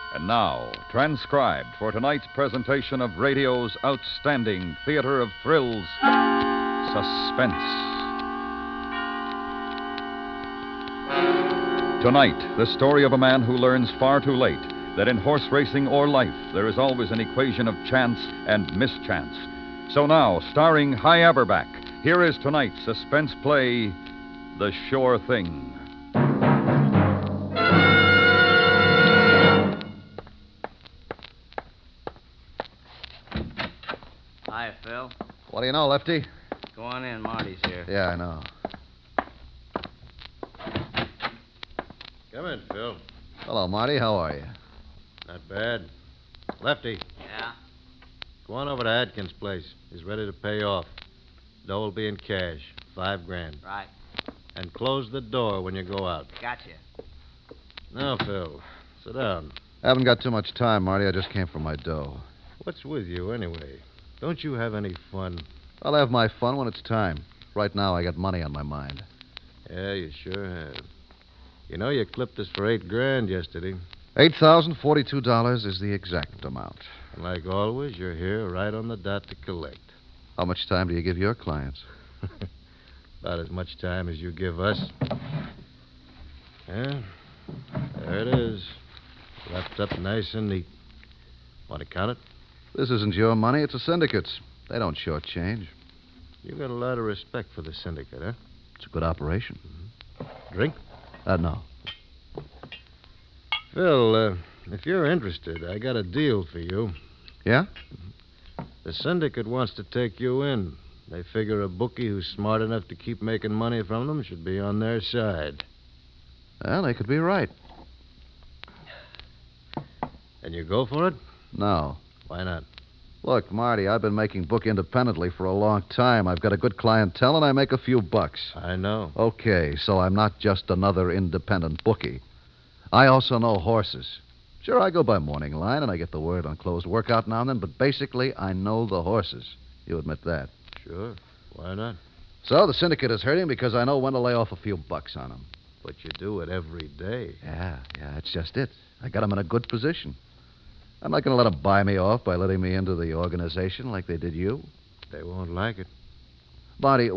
And now, transcribed for tonight's presentation of radio's outstanding theater of thrills, Suspense. Tonight, the story of a man who learns far too late that in horse racing or life, there is always an equation of chance and mischance. So now, starring Hy Averback, here is tonight's suspense play, The Sure Thing. Hi, Phil. What do you know, Lefty? Go on in. Marty's here. Yeah, I know. Come in, Phil. Hello, Marty. How are you? Not bad. Lefty, Yeah? go on over to Adkins' place. He's ready to pay off. Dough will be in cash, $5,000. Right. And close the door when you go out. Gotcha. Now, Phil, sit down. Haven't got too much time, Marty. I just came for my dough. What's with you, anyway? Don't you have any fun? I'll have my fun when it's time. Right now, I got money on my mind. Yeah, you sure have. You know, you clipped us for $8,000 yesterday. $8,042 is the exact amount. And like always, you're here right on the dot to collect. How much time do you give your clients? About as much time as you give us. Yeah, there it is. Wrapped up nice and neat. Want to count it? This isn't your money. It's a syndicate's. They don't shortchange. You got a lot of respect for the syndicate, huh? It's a good operation. Drink? No. Phil, if you're interested, I got a deal for you. Yeah? The syndicate wants to take you in. They figure a bookie who's smart enough to keep making money from them should be on their side. Well, they could be right. And you go for it? No. Why not? Look, Marty, I've been making book independently for a long time. I've got a good clientele, and I make a few bucks. I know. Okay, so I'm not just another independent bookie. I also know horses. Sure, I go by morning line, and I get the word on closed workout now and then, but basically, I know the horses. You admit that. Sure. Why not? So the syndicate is hurting because I know when to lay off a few bucks on them. But you do it every day. Yeah, that's just it. I got them in a good position. I'm not going to let them buy me off by letting me into the organization like they did you. They won't like it. Marty,